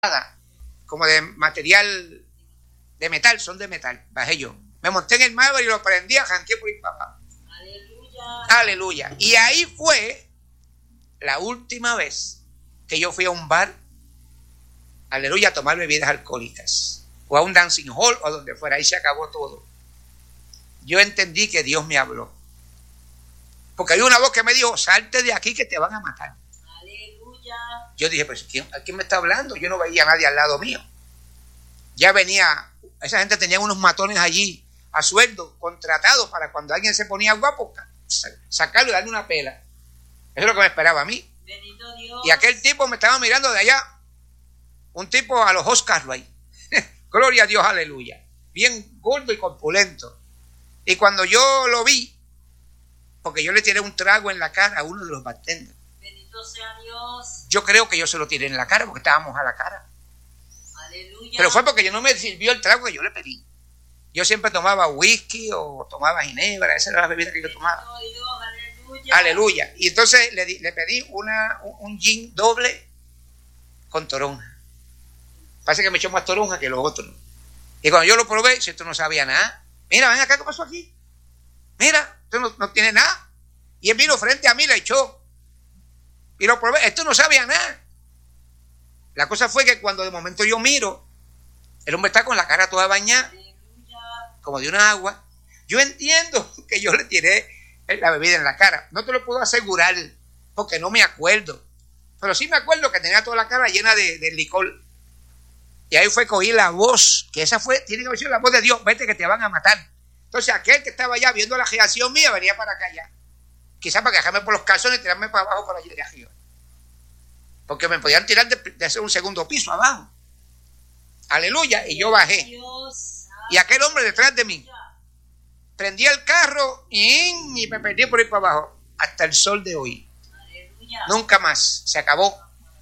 como de material de metal, son de metal. Bajé yo. Me monté en el Maverick y lo prendí, janqué por ahí para abajo. Aleluya. Aleluya. Y ahí fue la última vez que yo fui a un bar, aleluya, a tomar bebidas alcohólicas. O a un dancing hall o donde fuera. Ahí se acabó todo. Yo entendí que Dios me habló. Porque hay una voz que me dijo, salte de aquí que te van a matar. Aleluya. Yo dije, pues ¿a quién me está hablando? Yo no veía a nadie al lado mío. Ya venía, esa gente tenía unos matones allí a sueldo, contratados para cuando alguien se ponía guapo, sacarlo y darle una pela. Eso es lo que me esperaba a mí. Bendito Dios. Y aquel tipo me estaba mirando de allá. Un tipo a los Oscar ahí. Gloria a Dios, aleluya. Bien gordo y corpulento. Y cuando yo lo vi, porque yo le tiré un trago en la cara a uno de los bartenders. Bendito sea Dios. Yo creo que yo se lo tiré en la cara porque estábamos a la cara. Aleluya. Pero fue porque yo no me sirvió el trago que yo le pedí. Yo siempre tomaba whisky o tomaba ginebra, esa era la bebida que yo tomaba. Dios, aleluya. Aleluya. Y entonces le pedí un gin doble con toronja. Parece que me echó más toronja que los otros. Y cuando yo lo probé, si esto no sabía nada. Mira, ven acá, ¿qué pasó aquí? Mira, esto no tiene nada. Y él vino frente a mí, le echó. Y lo probé, esto no sabía nada. La cosa fue que cuando de momento yo miro, el hombre está con la cara toda bañada, como de una agua. Yo entiendo que yo le tiré la bebida en la cara. No te lo puedo asegurar, porque no me acuerdo. Pero sí me acuerdo que tenía toda la cara llena de licor. Y ahí fue que oí la voz, que esa fue, tiene que haber sido la voz de Dios, vete que te van a matar. Entonces aquel que estaba allá viendo la reacción mía venía para acá allá. Quizás para dejarme por los calzones y tirarme para abajo por allí de arriba. Porque me podían tirar de un segundo piso abajo. Aleluya. Y yo bajé. Y aquel hombre detrás de mí. Prendí el carro y me perdí por ir para abajo. Hasta el sol de hoy. Nunca más. Se acabó.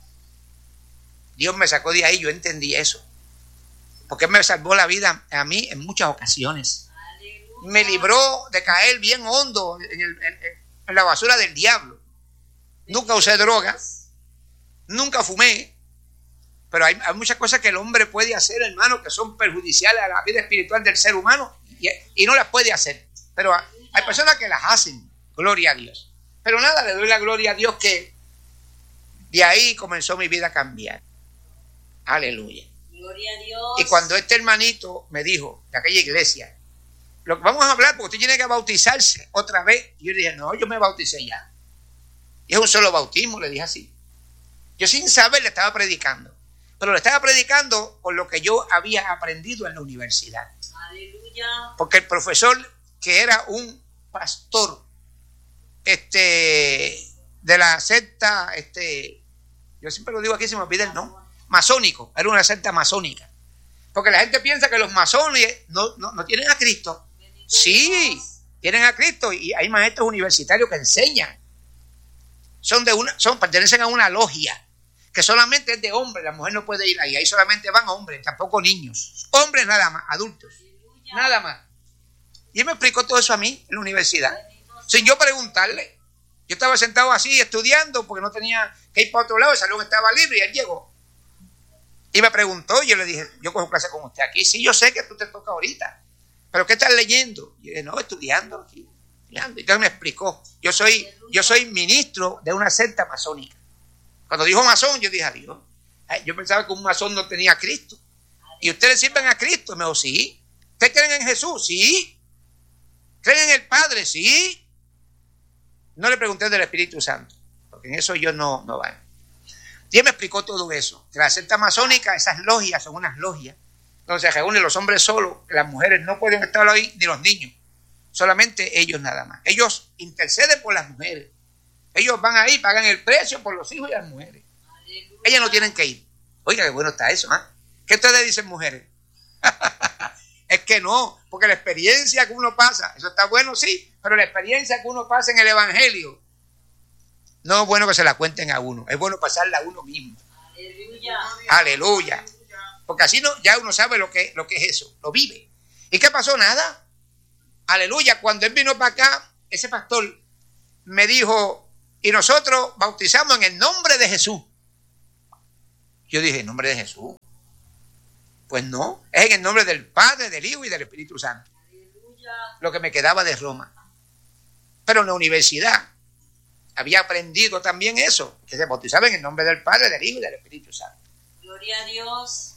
Dios me sacó de ahí. Yo entendí eso. Porque Él me salvó la vida a mí en muchas ocasiones. Me libró de caer bien hondo en la basura del diablo. Nunca usé drogas, nunca fumé, pero hay muchas cosas que el hombre puede hacer, hermano, que son perjudiciales a la vida espiritual del ser humano y no las puede hacer. Pero hay personas que las hacen, gloria a Dios. Pero nada, le doy la gloria a Dios que de ahí comenzó mi vida a cambiar. Aleluya. Gloria a Dios. Y cuando este hermanito me dijo, de aquella iglesia, lo que vamos a hablar, porque usted tiene que bautizarse otra vez. Y yo le dije, no, yo me bauticé ya. Y es un solo bautismo, le dije así. Yo sin saber le estaba predicando. Pero le estaba predicando por lo que yo había aprendido en la universidad. Aleluya. Porque el profesor, que era un pastor, de la secta, yo siempre lo digo aquí, se me olvida el nombre, masónico, era una secta masónica. Porque la gente piensa que los masones no tienen a Cristo. Sí, tienen a Cristo y hay maestros universitarios que enseñan. Pertenecen a una logia que solamente es de hombres, la mujer no puede ir ahí solamente van hombres, tampoco niños, hombres nada más, adultos, nada más. Y él me explicó todo eso a mí en la universidad, sin yo preguntarle. Yo estaba sentado así estudiando porque no tenía que ir para otro lado, el salón estaba libre y él llegó. Y me preguntó, y yo le dije, yo cojo clase con usted aquí. Sí, yo sé que tú te toca ahorita, pero ¿qué estás leyendo? Y yo dije, no, estudiando aquí. Y entonces me explicó, yo soy ministro de una secta masónica. Cuando dijo masón, yo dije, adiós. Yo pensaba que un masón no tenía a Cristo. ¿Y ustedes sirven a Cristo? Me dijo, sí. ¿Ustedes creen en Jesús? Sí. ¿Creen en el Padre? Sí. No le pregunté del Espíritu Santo, porque en eso yo no voy. Y él me explicó todo eso. Que la secta masónica, esas logias son unas logias donde se reúnen los hombres solos, que las mujeres no pueden estar ahí, ni los niños. Solamente ellos nada más. Ellos interceden por las mujeres. Ellos van ahí, pagan el precio por los hijos y las mujeres. Aleluya. Ellas no tienen que ir. Oiga, qué bueno está eso, ¿eh? ¿Qué ustedes dicen, mujeres? Es que no, porque la experiencia que uno pasa, eso está bueno, sí, pero la experiencia que uno pasa en el Evangelio, no es bueno que se la cuenten a uno, es bueno pasarla a uno mismo. Aleluya. Aleluya. Porque así ya uno sabe lo que es eso, lo vive. ¿Y qué pasó? Nada. Aleluya. Cuando él vino para acá, ese pastor me dijo, y nosotros bautizamos en el nombre de Jesús. Yo dije, ¿en nombre de Jesús? Pues no, es en el nombre del Padre, del Hijo y del Espíritu Santo. Lo que me quedaba de Roma. Pero en la universidad había aprendido también eso, que se bautizaba en el nombre del Padre, del Hijo y del Espíritu Santo. Gloria a Dios.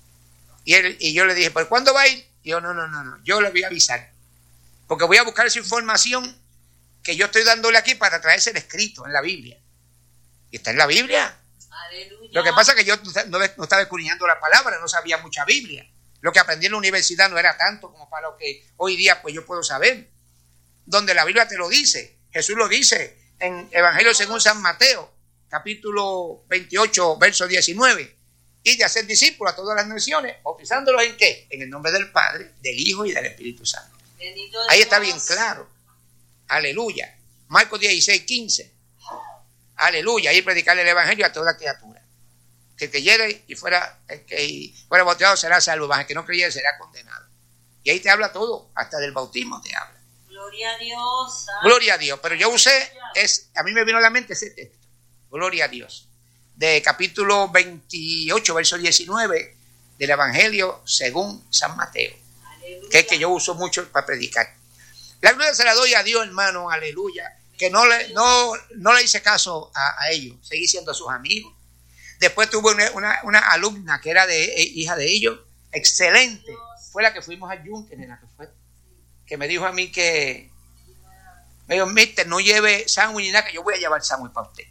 Y yo le dije, ¿pero cuándo va a ir? Y yo, no, yo le voy a avisar. Porque voy a buscar esa información que yo estoy dándole aquí para traerse el escrito en la Biblia. Y está en la Biblia. Aleluya. Lo que pasa es que yo no estaba escudriñando la palabra, no sabía mucha Biblia. Lo que aprendí en la universidad no era tanto como para lo que hoy día pues yo puedo saber. Donde la Biblia te lo dice. Jesús lo dice en Evangelio según San Mateo, capítulo 28, verso 19. Y de hacer discípulos a todas las naciones, bautizándolos ¿en qué? En el nombre del Padre, del Hijo y del Espíritu Santo. Ahí está bien claro. Aleluya. Marcos 16, 15. Aleluya. Ahí predicarle el Evangelio a toda criatura. Que el que creyere y fuera bautizado será salvo, el que no creyere será condenado. Y ahí te habla todo, hasta del bautismo te habla. Gloria a Dios. Gloria a Dios. Pero yo a mí me vino a la mente ese texto. Gloria a Dios. De capítulo 28, verso 19, del Evangelio según San Mateo. Aleluya. Que es que yo uso mucho para predicar. La gloria se la doy a Dios, hermano, aleluya, que no le hice caso a ellos, seguí siendo sus amigos. Después tuve una alumna que era hija de ellos, excelente, fue la que fuimos al Yunque, que me dijo a mí que, me dijo, mister, no lleve sándwich ni nada, que yo voy a llevar sándwich para usted.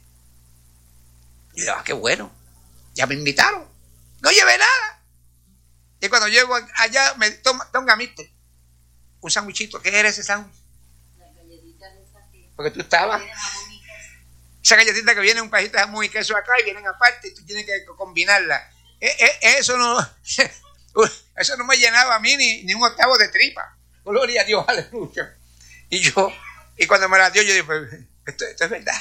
Y yo, qué bueno, ya me invitaron, no llevé nada. Y cuando llego allá, me toma, mister, un sándwichito. ¿Qué era ese sándwich? Las galletitas esas que... Porque tú estabas. Esa galletita que viene un pajito de jamón y queso acá y vienen aparte y tú tienes que combinarla. Eso no me llenaba a mí ni un octavo de tripa. Gloria a Dios, aleluya. Y cuando me la dio, yo dije, pues, esto es verdad.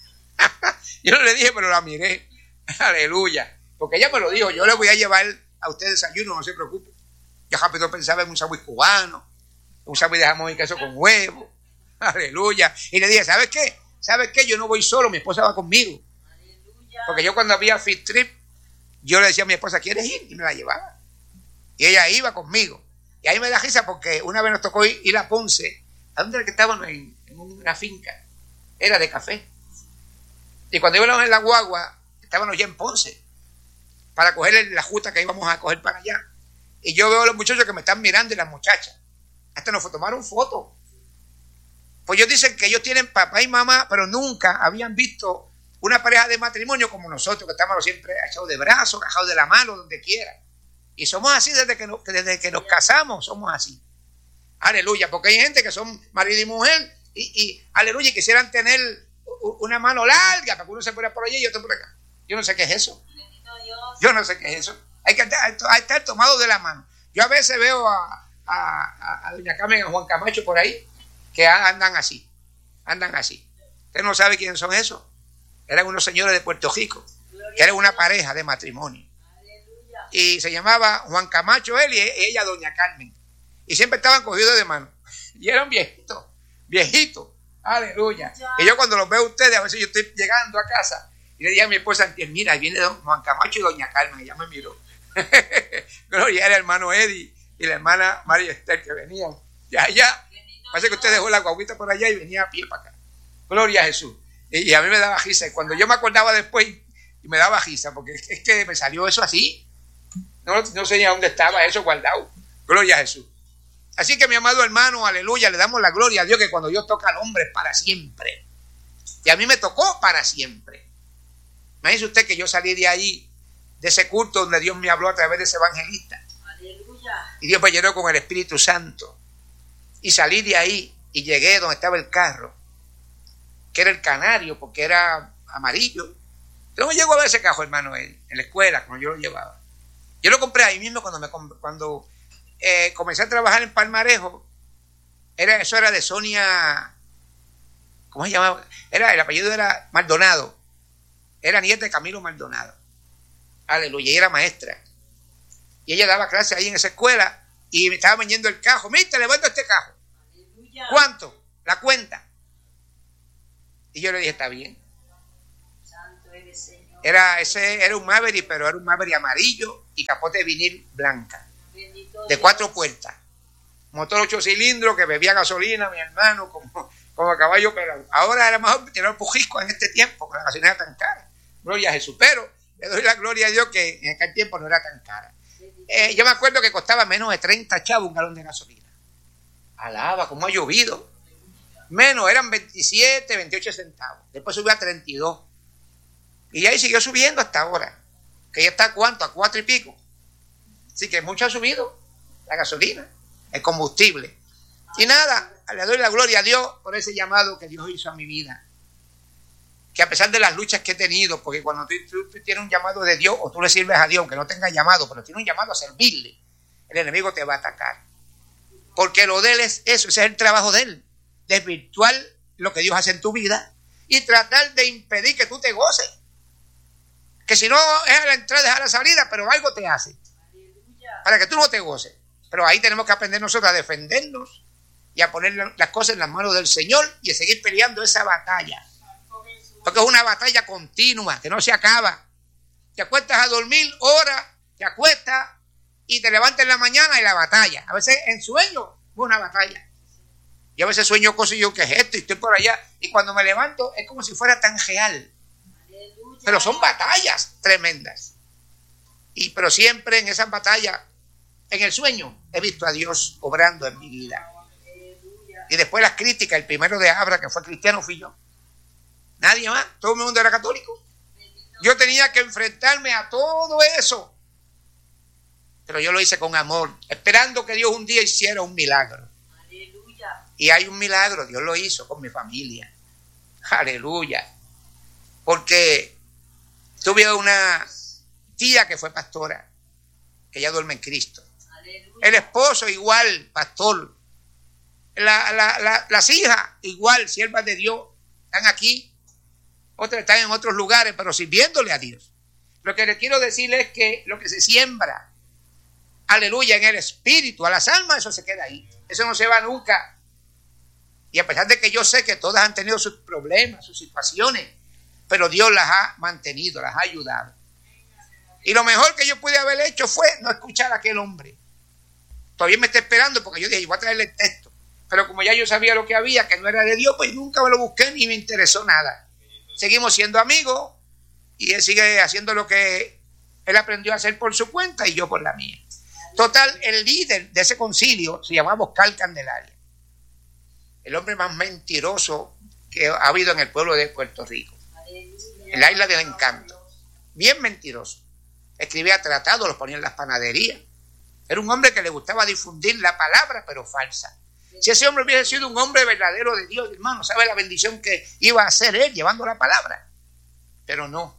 Yo no le dije, pero la miré. Aleluya. Porque ella me lo dijo, yo le voy a llevar a usted desayuno, no se preocupe. Yo rápido pensaba en un sándwich cubano, un sándwich de jamón y queso con huevo. Aleluya. Y le dije, ¿sabes qué? ¿Sabes qué? Yo no voy solo, mi esposa va conmigo. Aleluya. Porque yo cuando había fit trip, yo le decía a mi esposa, ¿quieres ir? Y me la llevaba. Y ella iba conmigo. Y ahí me da risa porque una vez nos tocó ir a Ponce. ¿A dónde era que estábamos? En una finca. Era de café. Y cuando íbamos en la guagua, estábamos ya en Ponce. Para coger la justa que íbamos a coger para allá. Y yo veo a los muchachos que me están mirando y las muchachas. Hasta nos tomaron fotos. Pues ellos dicen que ellos tienen papá y mamá, pero nunca habían visto una pareja de matrimonio como nosotros, que estamos siempre echados de brazos, agarrados de la mano, donde quiera. Y somos así desde que nos casamos, somos así. Aleluya, porque hay gente que son marido y mujer y aleluya, y quisieran tener una mano larga para que uno se fuera por allí y otro por acá. Yo no sé qué es eso. Yo no sé qué es eso. Hay que estar tomado de la mano. Yo a veces veo a doña Carmen y a Juan Camacho por ahí, que andan así. Usted no sabe quiénes son esos. Eran unos señores de Puerto Rico, que eran una pareja de matrimonio. Y se llamaba Juan Camacho él y ella doña Carmen. Y siempre estaban cogidos de mano. Y eran viejitos. Aleluya. Y yo cuando los veo a ustedes, a veces yo estoy llegando a casa y le dije a mi esposa, mira, ahí viene don Juan Camacho y doña Carmen. Ella me miró. Gloria, era el hermano Eddie y la hermana María Esther que venían. Ya. Parece que usted dejó la guaguita por allá y venía a pie para acá. Gloria a Jesús. Y a mí me daba risa. Y cuando yo me acordaba después, y me daba risa, porque es que me salió eso así. No sé ni a dónde estaba eso guardado. Gloria a Jesús. Así que mi amado hermano, aleluya, le damos la gloria a Dios que cuando Dios toca al hombre es para siempre. Y a mí me tocó para siempre. Imagínese usted que yo salí de ahí, de ese culto donde Dios me habló a través de ese evangelista. Aleluya. Y Dios me llenó con el Espíritu Santo. Y salí de ahí y llegué donde estaba el carro, que era el canario, porque era amarillo. Yo no me llego a ver ese carro, hermano, en la escuela, cuando yo lo llevaba. Yo lo compré ahí mismo cuando comencé a trabajar en Palmarejo. Eso era de Sonia, ¿cómo se llamaba? El apellido era Maldonado. Era nieta de Camilo Maldonado. Aleluya, y era maestra. Y ella daba clase ahí en esa escuela y me estaba vendiendo el cajo. Mira, te levanto este cajo. Aleluya. ¿Cuánto? La cuenta. Y yo le dije, está bien. Santo eres, Señor. Ese era un Maverick, pero era un Maverick amarillo y capote de vinil blanca, de 4 puertas. Motor 8 cilindros que bebía gasolina, mi hermano, como caballo pelado. Ahora era mejor tener un pujisco en este tiempo, con la gasolina era tan cara. Gloria a Jesús. Pero le doy la gloria a Dios que en aquel tiempo no era tan cara. Yo me acuerdo que costaba menos de 30 chavos un galón de gasolina. Alaba, como ha llovido. Menos, eran 27, 28 centavos. Después subió a 32. Y ahí siguió subiendo hasta ahora. Que ya está a cuánto, a 4 y pico. Así que mucho ha subido la gasolina, el combustible. Y nada, le doy la gloria a Dios por ese llamado que Dios hizo a mi vida. Que a pesar de las luchas que he tenido, porque cuando tú tienes un llamado de Dios, o tú le sirves a Dios, aunque no tengas llamado, pero tienes un llamado a servirle, el enemigo te va a atacar. Porque lo de él es eso, ese es el trabajo de él. Desvirtuar lo que Dios hace en tu vida y tratar de impedir que tú te goces. Que si no es a la entrada, es a la salida, pero algo te hace. Para que tú no te goces. Pero ahí tenemos que aprender nosotros a defendernos y a poner las cosas en las manos del Señor y a seguir peleando esa batalla. Porque es una batalla continua, que no se acaba. Te acuestas a dormir, horas, te acuestas y te levantas en la mañana y la batalla. A veces en sueño es una batalla. Y a veces sueño cosas y yo, ¿qué es esto? Y estoy por allá. Y cuando me levanto es como si fuera tan real. Pero son batallas tremendas. Pero siempre en esas batallas, en el sueño, he visto a Dios obrando en mi vida. Y después las críticas, el primero de Abra, que fue cristiano, fui yo. Nadie más, todo el mundo era católico. Yo tenía que enfrentarme a todo eso. Pero yo lo hice con amor, esperando que Dios un día hiciera un milagro. Y hay un milagro, Dios lo hizo con mi familia. Aleluya. Porque tuve una tía que fue pastora, que ya duerme en Cristo. El esposo igual, pastor. Las hijas igual, siervas de Dios, están aquí. Otras están en otros lugares, pero sirviéndole a Dios. Lo que le quiero decir es que lo que se siembra, aleluya, en el espíritu, a las almas, eso se queda ahí. Eso no se va nunca. Y a pesar de que yo sé que todas han tenido sus problemas, sus situaciones, pero Dios las ha mantenido, las ha ayudado. Y lo mejor que yo pude haber hecho fue no escuchar a aquel hombre. Todavía me está esperando porque yo dije, voy a traerle el texto. Pero como ya yo sabía lo que había, que no era de Dios, pues nunca me lo busqué ni me interesó nada. Seguimos siendo amigos y él sigue haciendo lo que él aprendió a hacer por su cuenta y yo por la mía. Total, el líder de ese concilio se llamaba Oscar Candelaria. El hombre más mentiroso que ha habido en el pueblo de Puerto Rico. En la isla del encanto. Bien mentiroso. Escribía tratados, los ponía en las panaderías. Era un hombre que le gustaba difundir la palabra, pero falsa. Si ese hombre hubiese sido un hombre verdadero de Dios, hermano, ¿sabe la bendición que iba a hacer él llevando la palabra? Pero no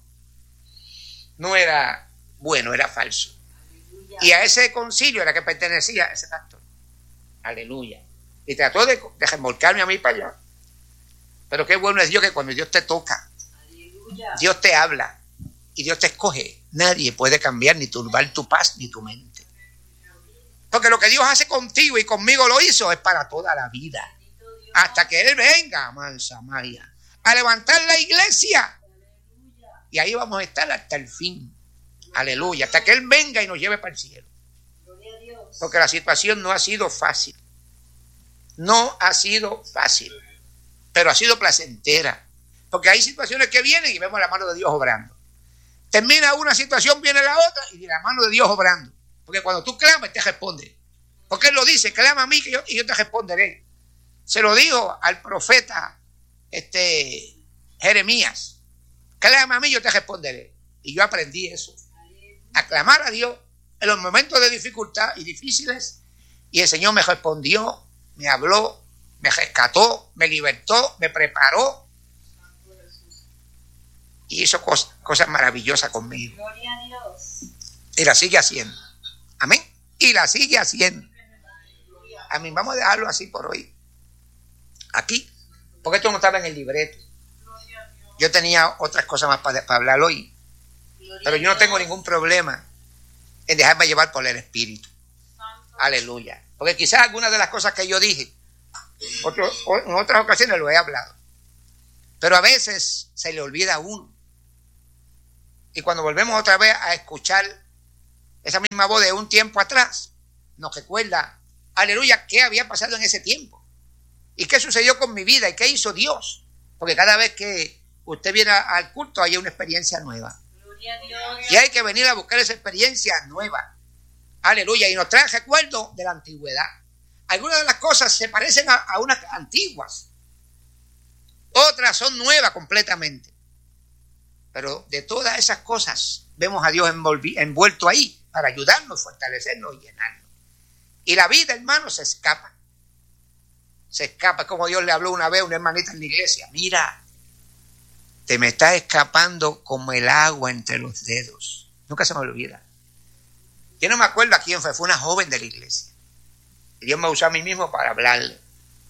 era bueno, era falso. Y a ese concilio era que pertenecía ese pastor. Aleluya. Y trató de remolcarme a mí para allá. Pero qué bueno es Dios que cuando Dios te toca, Dios te habla y Dios te escoge. Nadie puede cambiar ni turbar tu paz ni tu mente. Porque lo que Dios hace contigo y conmigo lo hizo es para toda la vida. Hasta que Él venga, mansa Maya, a levantar la iglesia. Y ahí vamos a estar hasta el fin. Aleluya. Hasta que Él venga y nos lleve para el cielo. Porque la situación no ha sido fácil. No ha sido fácil. Pero ha sido placentera. Porque hay situaciones que vienen y vemos la mano de Dios obrando. Termina una situación, viene la otra y la mano de Dios obrando. Porque cuando tú clamas, te responde. Porque Él lo dice, clama a mí y yo te responderé. Se lo dijo al profeta Jeremías. Clama a mí, yo te responderé. Y yo aprendí eso. A clamar a Dios en los momentos de dificultad y difíciles. Y el Señor me respondió, me habló, me rescató, me libertó, me preparó. Y hizo cosas maravillosas conmigo. Gloria a Dios. Y la sigue haciendo. Amén. Y la sigue haciendo. Amén. Vamos a dejarlo así por hoy. Aquí. Porque esto no estaba en el libreto. Yo tenía otras cosas más para hablar hoy. Pero yo no tengo ningún problema en dejarme llevar por el Espíritu. Aleluya. Porque quizás algunas de las cosas que yo dije, en otras ocasiones lo he hablado. Pero a veces se le olvida a uno. Y cuando volvemos otra vez a escuchar esa misma voz de un tiempo atrás, nos recuerda, aleluya, qué había pasado en ese tiempo. Y qué sucedió con mi vida y qué hizo Dios. Porque cada vez que usted viene al culto hay una experiencia nueva. Gloria a Dios. Y hay que venir a buscar esa experiencia nueva. Aleluya. Y nos trae recuerdos de la antigüedad. Algunas de las cosas se parecen a unas antiguas. Otras son nuevas completamente. Pero de todas esas cosas vemos a Dios envuelto ahí para ayudarnos, fortalecernos y llenarnos. Y la vida, hermano, se escapa. Se escapa. Como Dios le habló una vez a una hermanita en la iglesia. Mira, te me está escapando como el agua entre los dedos. Nunca se me olvida. Yo no me acuerdo a quién fue una joven de la iglesia. Y Dios me usó a mí mismo para hablarle.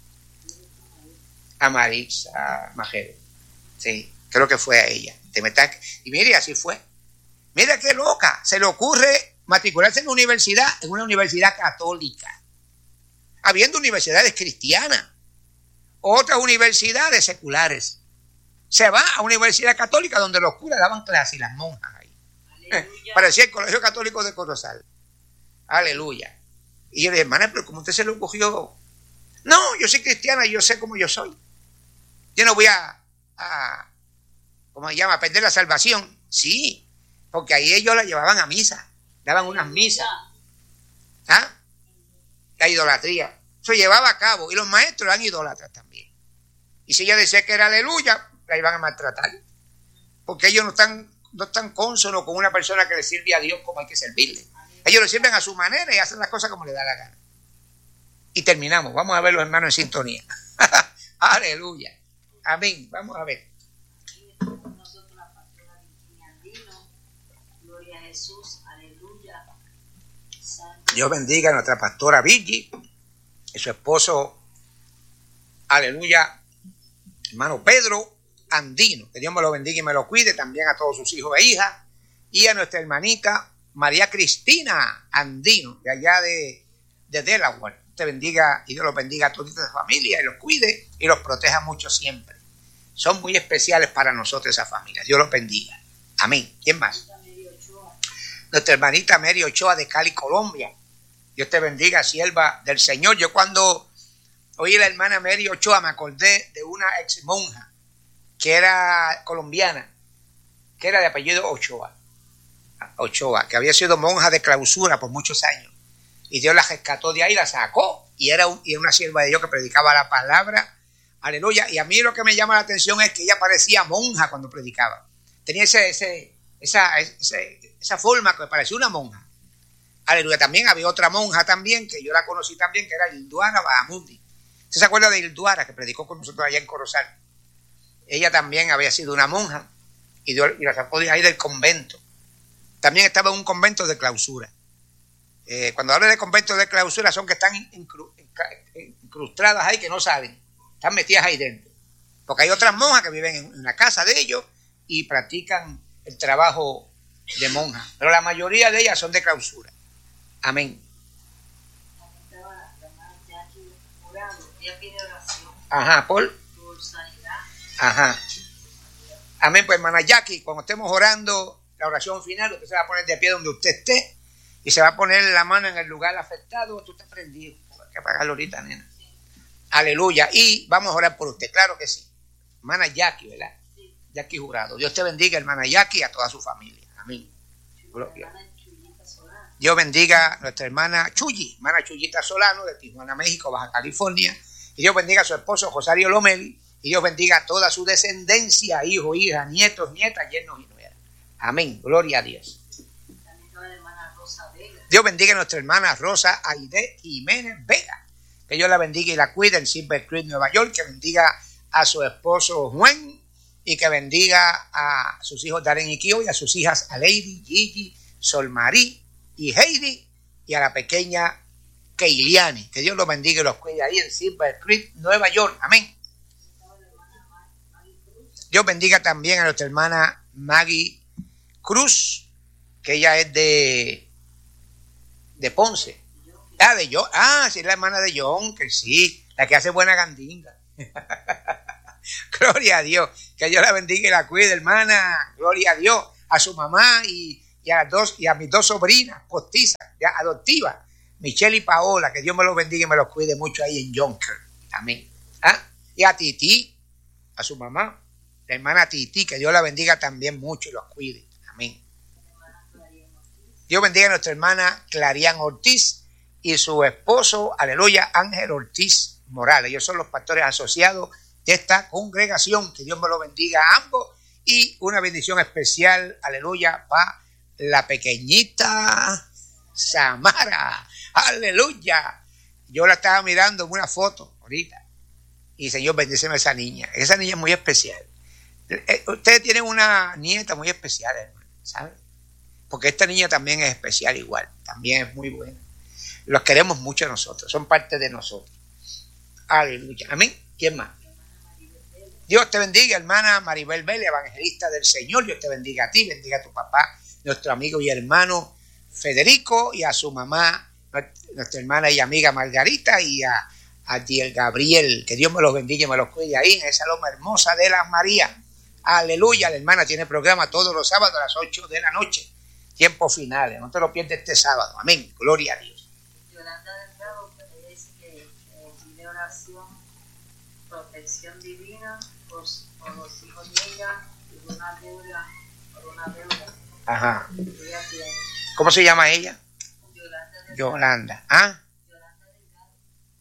A Marisa Majero. Sí, creo que fue a ella. Y mire, así fue. Mira qué loca. Se le ocurre matricularse en una universidad católica. Habiendo universidades cristianas. Otras universidades seculares. Se va a una universidad católica donde los curas daban clases y las monjas ahí. Parecía el Colegio Católico de Corozal. Aleluya. Y yo le dije, hermana, pero ¿cómo usted se lo cogió? No, yo soy cristiana y yo sé cómo yo soy. Yo no voy ¿cómo se llama? A perder la salvación. Sí, porque ahí ellos la llevaban a misa. Daban unas misas. ¿Ah? La idolatría. Eso llevaba a cabo. Y los maestros eran idólatras también. Y si ella decía que era aleluya, la iban a maltratar. Porque ellos no están cónsonos con una persona que le sirve a Dios como hay que servirle. Ellos le sirven a su manera y hacen las cosas como les da la gana. Y terminamos. Vamos a ver los hermanos en sintonía. Aleluya. Amén. Vamos a ver. Nosotros la pastora Virginia Andino. Gloria a Jesús. Aleluya. Dios bendiga a nuestra pastora Virgi y su esposo, aleluya, hermano Pedro Andino. Que Dios me lo bendiga y me lo cuide. También a todos sus hijos e hijas. Y a nuestra hermanita María Cristina Andino, de allá de Delaware. Te bendiga y Dios los bendiga a toda esa familia y los cuide y los proteja mucho siempre. Son muy especiales para nosotros esas familias. Dios los bendiga. Amén. ¿Quién más? Nuestra hermanita Mary Ochoa de Cali, Colombia. Dios te bendiga, sierva del Señor. Yo cuando oí a la hermana Mary Ochoa me acordé de una ex monja que era colombiana, que era de apellido Ochoa, que había sido monja de clausura por muchos años. Y Dios la rescató de ahí, la sacó, y era una sierva de Dios que predicaba la palabra. Aleluya. Y a mí lo que me llama la atención es que ella parecía monja cuando predicaba. Tenía esa forma que parecía una monja. Aleluya. También había otra monja también, que yo la conocí también, que era Hilduara Bahamundi. ¿Usted se acuerda de Hilduara, que predicó con nosotros allá en Corozal? Ella también había sido una monja, y la sacó de ahí del convento. También estaba en un convento de clausura. Cuando hablo de conventos de clausura son que están incrustadas ahí, que no saben, están metidas ahí dentro. Porque hay otras monjas que viven en la casa de ellos y practican el trabajo de monja. Pero la mayoría de ellas son de clausura. Amén. Ajá, por sanidad. Ajá. Amén, pues hermana Jackie, cuando estemos orando la oración final, usted se va a poner de pie donde usted esté y se va a poner la mano en el lugar afectado. Tú estás prendido. Hay que apagarlo ahorita, nena. Sí. Aleluya. Y vamos a orar por usted, claro que sí. Hermana Jackie, ¿verdad? Sí. Jackie Jurado. Dios te bendiga, hermana Jackie, y a toda su familia. Amén. Gloria. Dios bendiga a nuestra hermana Chuyi, hermana Chuyita Solano, de Tijuana, México, Baja California. Y Dios bendiga a su esposo Rosario Lomeli. Y Dios bendiga a toda su descendencia, hijos, hijas, nietos, nietas, yernos y nueras. Amén. Gloria a Dios. Dios bendiga a nuestra hermana Rosa Aide Jiménez Vega. Que Dios la bendiga y la cuide en Silver Creek, Nueva York. Que bendiga a su esposo Juan. Y que bendiga a sus hijos Darren y Kio y a sus hijas Aleidi, Gigi, Solmarí y Heidi. Y a la pequeña Keiliani. Que Dios los bendiga y los cuide ahí en Silver Creek, Nueva York. Amén. Dios bendiga también a nuestra hermana Maggie Cruz. Que ella es de Ponce. Sí, la hermana de John, que sí, la que hace buena gandinga. Gloria a Dios. Que Dios la bendiga y la cuide, hermana. Gloria a Dios. a su mamá y a mis dos sobrinas postizas, ya adoptivas, Michelle y Paola, que Dios me los bendiga y me los cuide mucho ahí en Yonker. Amén. Y a Titi, a su mamá, la hermana Titi, que Dios la bendiga también mucho y los cuide. Amén. Dios bendiga a nuestra hermana Clarian Ortiz y su esposo, aleluya, Ángel Ortiz Morales. Ellos son los pastores asociados de esta congregación. Que Dios me lo bendiga a ambos. Y una bendición especial, aleluya, para la pequeñita Samara. Aleluya. Yo la estaba mirando en una foto ahorita. Y Señor, bendíceme a esa niña. Esa niña es muy especial. Ustedes tienen una nieta muy especial, hermano, ¿saben? Porque esta niña también es especial igual. También es muy buena. Los queremos mucho nosotros. Son parte de nosotros. Aleluya. Amén. ¿Quién más? Dios te bendiga, hermana Maribel Vélez, evangelista del Señor. Dios te bendiga a ti, bendiga a tu papá, nuestro amigo y hermano Federico, y a su mamá, nuestra hermana y amiga Margarita, y a Diel Gabriel. Que Dios me los bendiga y me los cuide ahí en esa loma hermosa de las Marías. Aleluya. La hermana tiene programa todos los sábados a las 8 de la noche. Tiempos finales. No te lo pierdas este sábado. Amén. Gloria a Dios. Yolanda Delgado, ella dice que pide oración, protección divina por los hijos de ella y por una deuda. Ajá. Ella tiene. ¿Cómo se llama ella? Yolanda Delgado. Yolanda. ¿Ah? Yolanda Delgado.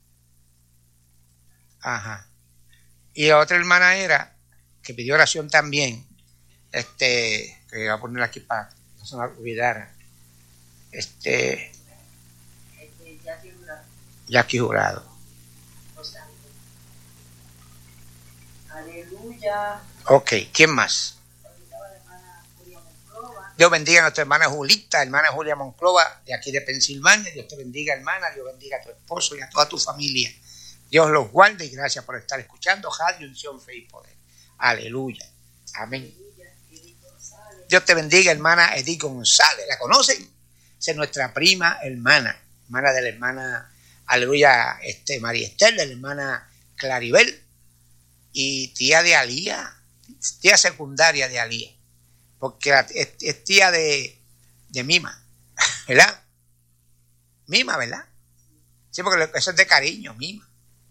Ajá. Y la otra hermana era, que pidió oración también, que voy a poner aquí para que no se me olvidara, Jackie Jurado. Aleluya. Ok, ¿quién más? Dios bendiga a nuestra hermana Julita, hermana Julia Monclova, de aquí de Pensilvania. Dios te bendiga, hermana. Dios bendiga a tu esposo y a toda tu familia. Dios los guarde y gracias por estar escuchando Radio Unción, Fe y Poder. Aleluya. Amén. Dios te bendiga, hermana Edith González. ¿La conocen? Esa es nuestra prima hermana de la hermana, aleluya, María Esther, de la hermana Claribel, y tía de Alía, tía secundaria de Alía, porque es tía de Mima, ¿verdad? Mima, ¿verdad? Sí, porque eso es de cariño, Mima.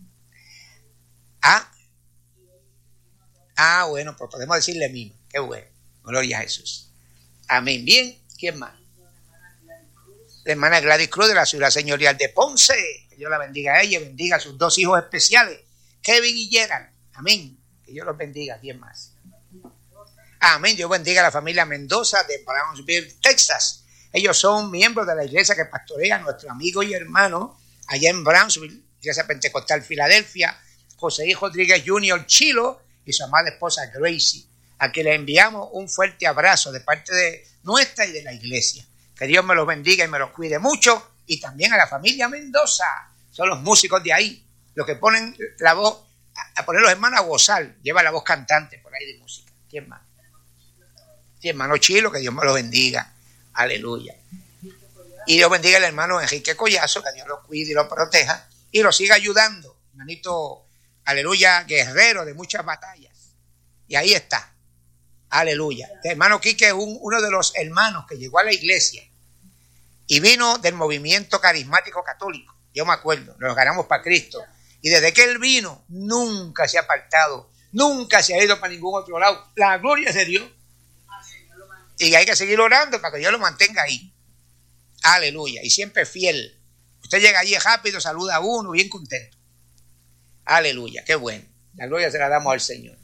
Bueno, pues podemos decirle Mima. Qué bueno. Gloria a Jesús. Amén. Bien. ¿Quién más? La hermana Gladys Cruz de la ciudad señorial de Ponce. Que Dios la bendiga a ella, bendiga a sus dos hijos especiales, Kevin y Gerald. Amén. Que Dios los bendiga. ¿Quién más? Amén. Dios bendiga a la familia Mendoza de Brownsville, Texas. Ellos son miembros de la iglesia que pastorea nuestro amigo y hermano allá en Brownsville, Iglesia Pentecostal Filadelfia, José I. Rodríguez Jr. Chilo, y su amada esposa Gracie, a quien le enviamos un fuerte abrazo de parte de nuestra y de la iglesia. Que Dios me los bendiga y me los cuide mucho. Y también a la familia Mendoza. Son los músicos de ahí, los que ponen la voz, a poner los hermanos a gozar. Lleva la voz cantante por ahí de música. ¿Quién más? Sí, hermano Chilo, que Dios me los bendiga. Aleluya. Y Dios bendiga al hermano Enrique Collazo, que Dios lo cuide y lo proteja y lo siga ayudando. Hermanito, aleluya, guerrero de muchas batallas. Y ahí está. Aleluya. El hermano Quique es uno de los hermanos que llegó a la iglesia y vino del movimiento carismático católico. Yo me acuerdo, nos ganamos para Cristo. Y desde que él vino, nunca se ha apartado, nunca se ha ido para ningún otro lado. La gloria es de Dios. Y hay que seguir orando para que Dios lo mantenga ahí. Aleluya. Y siempre fiel. Usted llega allí rápido, saluda a uno, bien contento. Aleluya. Qué bueno. La gloria se la damos al Señor.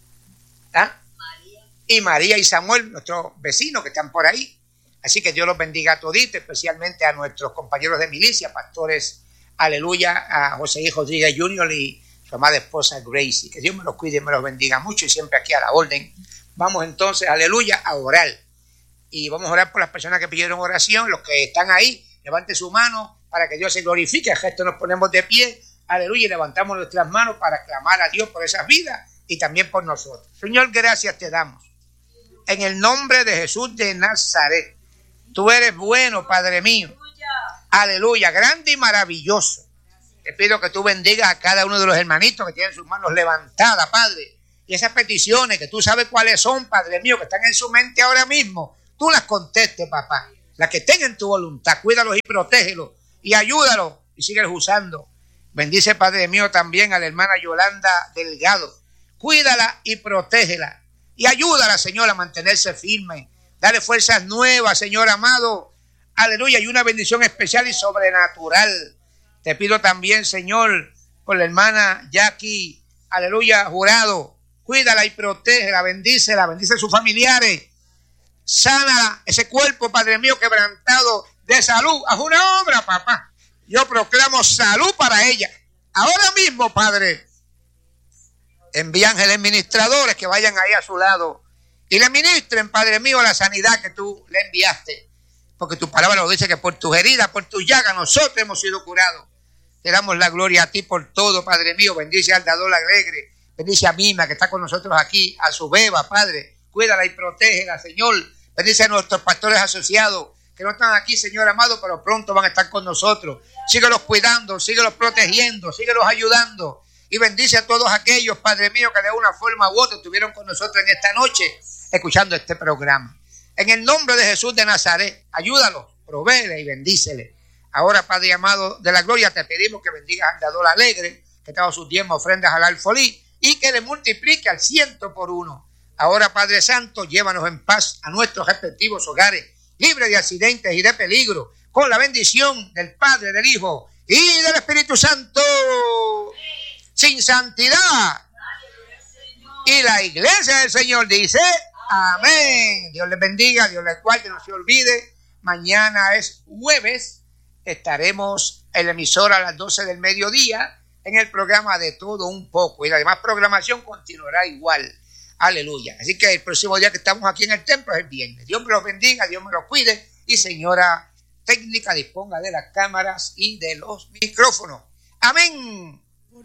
Y María y Samuel, nuestros vecinos que están por ahí. Así que Dios los bendiga a toditos, especialmente a nuestros compañeros de milicia, pastores, aleluya, a José I. Rodríguez Jr. y su amada esposa Gracie. Que Dios me los cuide y me los bendiga mucho y siempre aquí a la orden. Vamos entonces, aleluya, a orar. Y vamos a orar por las personas que pidieron oración. Los que están ahí, levante su mano para que Dios se glorifique. El gesto nos ponemos de pie, aleluya, y levantamos nuestras manos para clamar a Dios por esas vidas y también por nosotros. Señor, gracias te damos. En el nombre de Jesús de Nazaret. Tú eres bueno, Padre mío. Aleluya, grande y maravilloso. Te pido que tú bendigas a cada uno de los hermanitos que tienen sus manos levantadas, Padre, Y esas peticiones que tú sabes cuáles son, Padre mío, que están en su mente ahora mismo, tú las contestes, papá. Las que tengan tu voluntad, cuídalos y protégelos y ayúdalos y síguelos usando. Bendice, Padre mío, también a la hermana Yolanda Delgado. Cuídala y protégela y ayúdala, Señor, a mantenerse firme. Dale fuerzas nuevas, Señor amado. Aleluya, y una bendición especial y sobrenatural. Te pido también, Señor, por la hermana Jackie, aleluya, Jurado. Cuídala y protégela, bendice a sus familiares. Sana ese cuerpo, Padre mío, quebrantado de salud. Haz una obra, papá. Yo proclamo salud para ella. Ahora mismo, Padre, envía ángeles ministradores que vayan ahí a su lado y le ministren, Padre mío, la sanidad que tú le enviaste. Porque tu palabra lo dice que por tus heridas, por tus llagas, nosotros hemos sido curados. Te damos la gloria a ti por todo, Padre mío. Bendice al dador alegre. Bendice a Mima, que está con nosotros aquí, a su beba, Padre. Cuídala y protégela, Señor. Bendice a nuestros pastores asociados, que no están aquí, Señor amado, pero pronto van a estar con nosotros. Síguelos cuidando, síguelos protegiendo, síguelos ayudando. Y bendice a todos aquellos, Padre mío, que de una forma u otra estuvieron con nosotros en esta noche, escuchando este programa. En el nombre de Jesús de Nazaret, ayúdalos, provéele y bendícele. Ahora, Padre amado de la gloria, te pedimos que bendigas al dador alegre, que trajo sus 10 ofrendas al alfolí, y que le multiplique al 100 por 1. Ahora, Padre Santo, llévanos en paz a nuestros respectivos hogares, libres de accidentes y de peligro, con la bendición del Padre, del Hijo y del Espíritu Santo. Sin santidad. Y la iglesia del Señor dice, amén. Dios les bendiga, Dios les guarde, no se olvide. Mañana es jueves, estaremos en la emisora a las 12 del mediodía, en el programa De Todo Un Poco, y la demás programación continuará igual. Aleluya. Así que el próximo día que estamos aquí en el templo es el viernes. Dios me los bendiga, Dios me los cuide, y señora técnica, disponga de las cámaras y de los micrófonos. Amén.